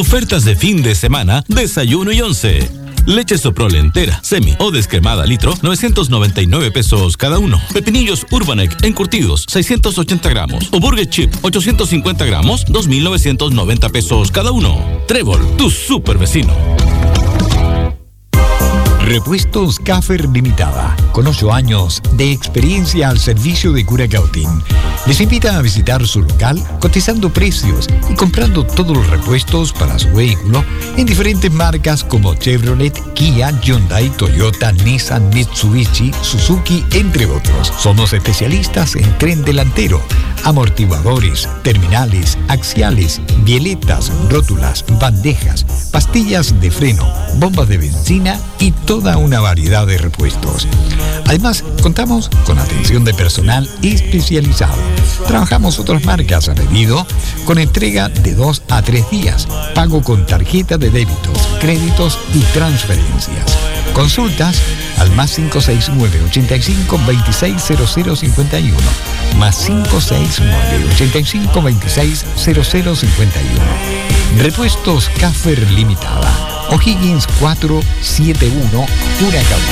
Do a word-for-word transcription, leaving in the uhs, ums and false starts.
Ofertas de fin de semana, desayuno y once. Leche Soprole entera, semi o descremada litro, novecientos noventa y nueve pesos cada uno. Pepinillos Urbanek encurtidos, seiscientos ochenta gramos. O Burger Chip, ochocientos cincuenta gramos, dos mil novecientos noventa pesos cada uno. Trébol, tu super vecino. Repuestos Caffer Limitada, con ocho años de experiencia al servicio de Curacautín, les invita a visitar su local cotizando precios y comprando todos los repuestos para su vehículo en diferentes marcas como Chevrolet, Kia, Hyundai, Toyota, Nissan, Mitsubishi, Suzuki, entre otros. Somos especialistas en tren delantero, amortiguadores, terminales, axiales, bieletas, rótulas, bandejas, pastillas de freno, bombas de benzina y toda una variedad de repuestos. Además, contamos con atención de personal especializado. Trabajamos otras marcas a pedido con entrega de dos a tres días, pago con tarjeta de débitos, créditos y transferencias. Consultas al más cinco seis nueve, ochenta y cinco, veintiséis cero cero cincuenta y uno, más cinco seis nueve, ochenta y cinco, veintiséis cero cero cincuenta y uno. Repuestos Caffer Limitada, O'Higgins cuatrocientos setenta y uno, Curacao.